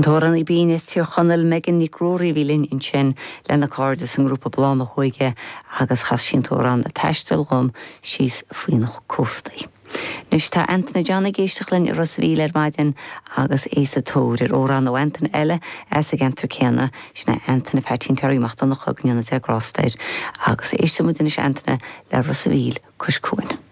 Tóran I bíine tíor chonel megin ní grúí bhílinn in sin lena cádas an grúpa blána chuige agus chas sin tórán a teistil gom síos faoinach cóstaí. Nus tá Anthony Johnny géisteachlinn I Rosvíl maidin agus ésa tóir órán ó Anthony eile as a gentar céanna sna Anthony fetín taríachta nach chugneanna sé grásteir agus éiste muidir is Anthony le Rosvíl cos cuain.